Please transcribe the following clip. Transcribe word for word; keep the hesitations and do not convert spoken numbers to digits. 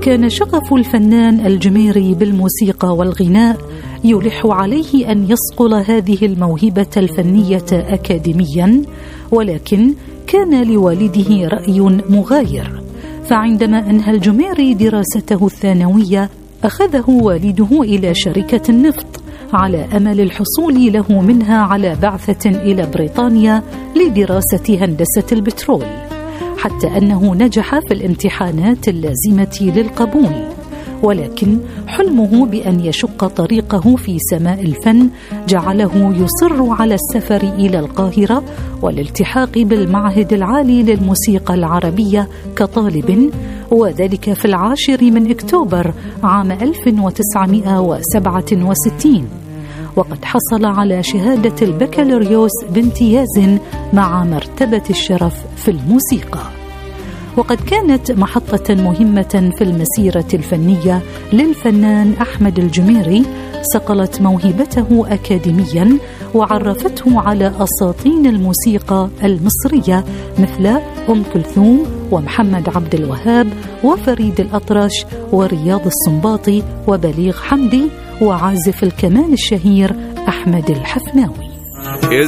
كان شغف الفنان الجميري بالموسيقى والغناء يلح عليه أن يصقل هذه الموهبة الفنية أكاديميا، ولكن كان لوالده رأي مغاير. فعندما أنهى الجميري دراسته الثانوية أخذه والده إلى شركة النفط على أمل الحصول له منها على بعثة إلى بريطانيا لدراسة هندسة البترول، حتى أنه نجح في الامتحانات اللازمة للقبول. ولكن حلمه بأن يشق طريقه في سماء الفن جعله يصر على السفر إلى القاهرة والالتحاق بالمعهد العالي للموسيقى العربية كطالب، وذلك في العاشر من أكتوبر عام ألف وتسعمائة وسبعة وستين، وقد حصل على شهادة البكالوريوس بامتياز مع مرتبة الشرف في الموسيقى. وقد كانت محطة مهمة في المسيرة الفنية للفنان أحمد الجميري صقلت موهبته أكاديميا وعرفته على أساطين الموسيقى المصرية مثل أم كلثوم ومحمد عبد الوهاب وفريد الأطرش ورياض السنباطي وبليغ حمدي وعازف الكمان الشهير أحمد الحفناوي.